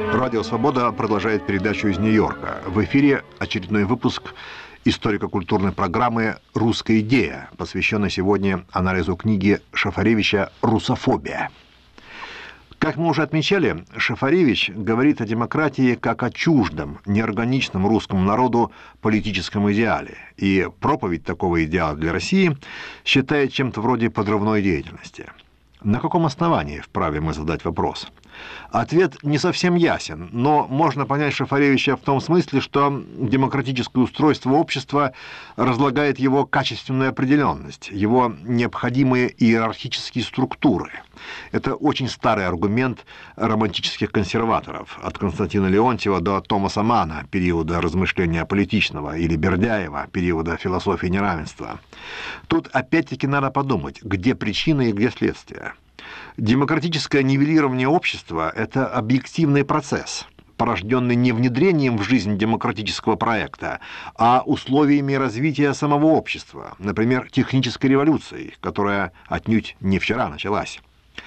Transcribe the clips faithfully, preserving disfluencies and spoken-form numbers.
Радио «Свобода» продолжает передачу из Нью-Йорка. В эфире очередной выпуск историко-культурной программы «Русская идея», посвященной сегодня анализу книги Шафаревича «Русофобия». Как мы уже отмечали, Шафаревич говорит о демократии как о чуждом, неорганичном русскому народу политическом идеале, и проповедь такого идеала для России считает чем-то вроде подрывной деятельности. На каком основании вправе мы задать вопрос? Ответ не совсем ясен, но можно понять Шафаревича в том смысле, что демократическое устройство общества разлагает его качественную определенность, его необходимые иерархические структуры. Это очень старый аргумент романтических консерваторов, от Константина Леонтьева до Томаса Манна, периода размышления политичного, или Бердяева, периода философии неравенства. Тут опять-таки надо подумать, где причина и где следствие. Демократическое нивелирование общества – это объективный процесс, порожденный не внедрением в жизнь демократического проекта, а условиями развития самого общества, например, технической революцией, которая отнюдь не вчера началась.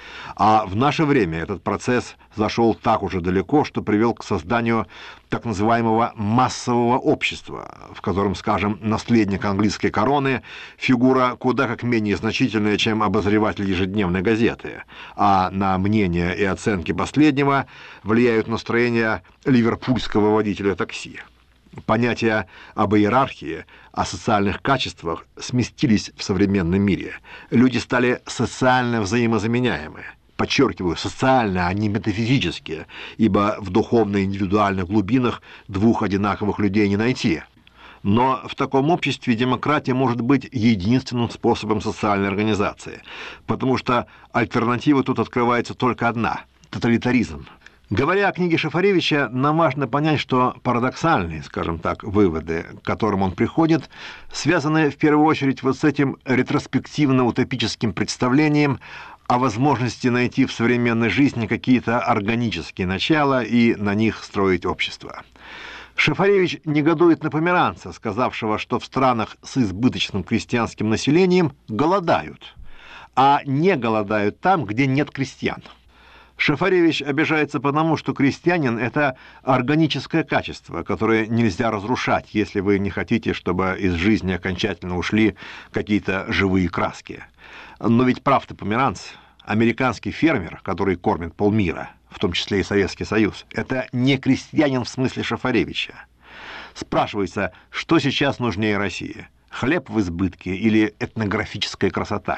А в наше время этот процесс зашел так уже далеко, что привел к созданию так называемого массового общества, в котором, скажем, наследник английской короны – фигура куда как менее значительная, чем обозреватель ежедневной газеты, а на мнение и оценки последнего влияют настроения ливерпульского водителя такси. Понятия об иерархии, о социальных качествах сместились в современном мире. Люди стали социально взаимозаменяемы. Подчеркиваю, социально, а не метафизически, ибо в духовно-индивидуальных глубинах двух одинаковых людей не найти. Но в таком обществе демократия может быть единственным способом социальной организации, потому что альтернатива тут открывается только одна – тоталитаризм. Говоря о книге Шафаревича, нам важно понять, что парадоксальные, скажем так, выводы, к которым он приходит, связаны в первую очередь вот с этим ретроспективно-утопическим представлением о возможности найти в современной жизни какие-то органические начала и на них строить общество. Шафаревич негодует на померанца, сказавшего, что в странах с избыточным крестьянским населением голодают, а не голодают там, где нет крестьян. Шафаревич обижается потому, что крестьянин – это органическое качество, которое нельзя разрушать, если вы не хотите, чтобы из жизни окончательно ушли какие-то живые краски. Но ведь прав-то померанц, американский фермер, который кормит полмира, в том числе и Советский Союз, это не крестьянин в смысле Шафаревича. Спрашивается, что сейчас нужнее России – хлеб в избытке или этнографическая красота?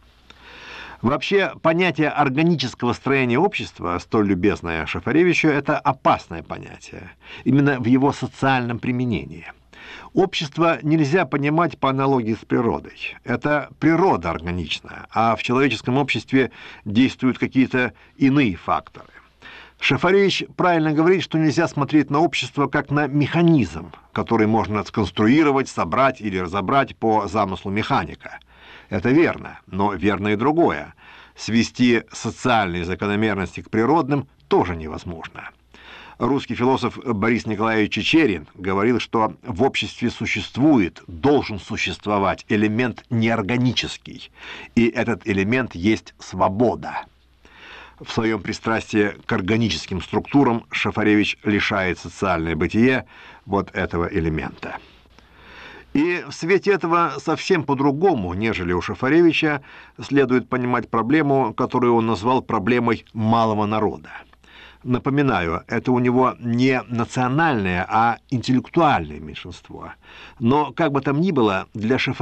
Вообще, понятие органического строения общества, столь любезное Шафаревичу, это опасное понятие, именно в его социальном применении. Общество нельзя понимать по аналогии с природой. Это природа органична, а в человеческом обществе действуют какие-то иные факторы. Шафаревич правильно говорит, что нельзя смотреть на общество как на механизм, который можно сконструировать, собрать или разобрать по замыслу механика. Это верно, но верно и другое. Свести социальные закономерности к природным тоже невозможно. Русский философ Борис Николаевич Чичерин говорил, что в обществе существует, должен существовать элемент неорганический, и этот элемент есть свобода. В своем пристрастии к органическим структурам Шафаревич лишает социальное бытие вот этого элемента. И в свете этого совсем по-другому, нежели у Шафаревича, следует понимать проблему, которую он назвал проблемой малого народа. Напоминаю, это у него не национальное, а интеллектуальное меньшинство. Но, как бы там ни было, для Шафаревича